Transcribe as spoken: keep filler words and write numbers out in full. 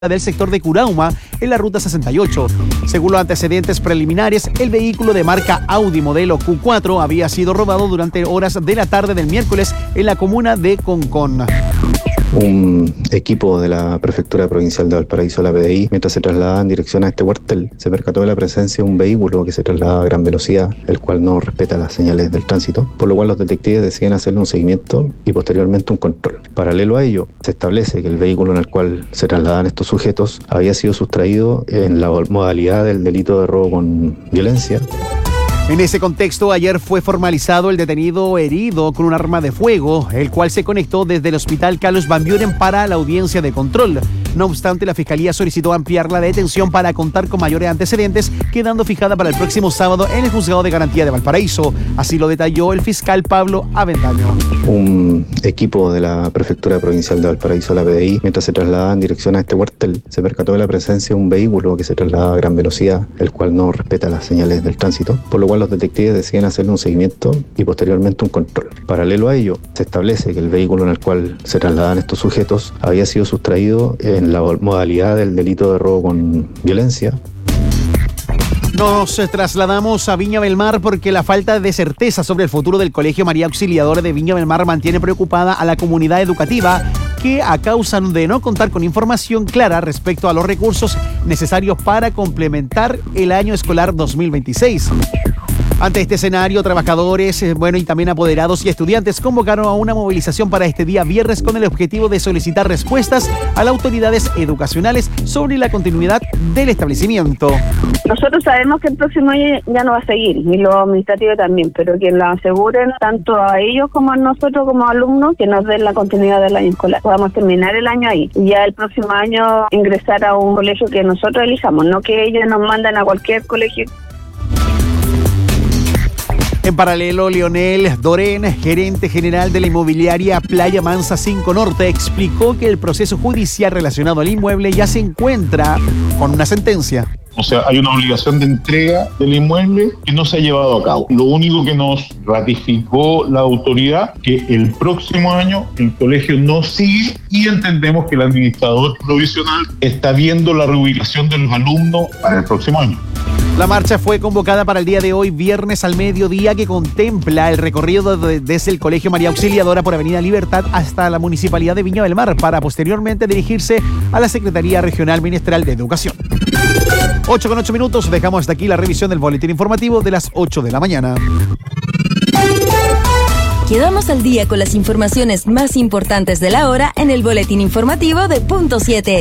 del sector de Curauma en la ruta sesenta y ocho. Según los antecedentes preliminares, el vehículo de marca Audi modelo Q cuatro había sido robado durante horas de la tarde del miércoles en la comuna de Concón. Un equipo de la Prefectura Provincial de Valparaíso, la P D I, mientras se trasladaba en dirección a este cuartel, se percató de la presencia de un vehículo que se trasladaba a gran velocidad, el cual no respeta las señales del tránsito, por lo cual los detectives deciden hacerle un seguimiento y posteriormente un control. Paralelo a ello, se establece que el vehículo en el cual se trasladaban estos sujetos había sido sustraído en la modalidad del delito de robo con violencia. En ese contexto, ayer fue formalizado el detenido herido con un arma de fuego, el cual se conectó desde el hospital Carlos Van Buren para la audiencia de control. No obstante, la Fiscalía solicitó ampliar la detención para contar con mayores antecedentes, quedando fijada para el próximo sábado en el Juzgado de Garantía de Valparaíso. Así lo detalló el fiscal Pablo Avendaño. Un equipo de la Prefectura Provincial de Valparaíso, la P D I, mientras se trasladaba en dirección a este cuartel, se percató de la presencia de un vehículo que se trasladaba a gran velocidad, el cual no respeta las señales del tránsito, por lo cual los detectives deciden hacerle un seguimiento y posteriormente un control. Paralelo a ello, se establece que el vehículo en el cual se trasladaban estos sujetos había sido sustraído en la modalidad del delito de robo con violencia. Nos trasladamos a Viña del Mar porque la falta de certeza sobre el futuro del Colegio María Auxiliadora de Viña del Mar mantiene preocupada a la comunidad educativa, que a causa de no contar con información clara respecto a los recursos necesarios para complementar el año escolar dos mil veintiséis. Ante este escenario, trabajadores, bueno, y también apoderados y estudiantes convocaron a una movilización para este día viernes con el objetivo de solicitar respuestas a las autoridades educacionales sobre la continuidad del establecimiento. Nosotros sabemos que el próximo año ya no va a seguir, y los administrativos también, pero que lo aseguren tanto a ellos como a nosotros como alumnos, que nos den la continuidad del año escolar. Podamos terminar el año ahí y ya el próximo año ingresar a un colegio que nosotros elijamos, no que ellos nos mandan a cualquier colegio. En paralelo, Leonel Dorén, gerente general de la inmobiliaria Playa Mansa cinco Norte, explicó que el proceso judicial relacionado al inmueble ya se encuentra con una sentencia. O sea, hay una obligación de entrega del inmueble que no se ha llevado a cabo. Lo único que nos ratificó la autoridad, que el próximo año el colegio no sigue, y entendemos que el administrador provisional está viendo la reubicación de los alumnos para el próximo año. La marcha fue convocada para el día de hoy, viernes al mediodía, que contempla el recorrido de, desde el Colegio María Auxiliadora por Avenida Libertad hasta la Municipalidad de Viña del Mar, para posteriormente dirigirse a la Secretaría Regional Ministerial de Educación. ocho con ocho minutos, dejamos hasta aquí la revisión del boletín informativo de las ocho de la mañana. Quedamos al día con las informaciones más importantes de la hora en el boletín informativo de Punto siete.